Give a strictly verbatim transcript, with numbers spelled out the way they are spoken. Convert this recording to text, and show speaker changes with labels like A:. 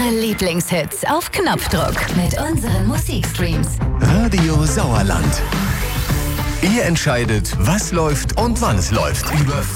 A: Eure Lieblingshits auf Knopfdruck mit unseren Musikstreams.
B: Radio Sauerland. Ihr entscheidet, was läuft und wann es läuft. Über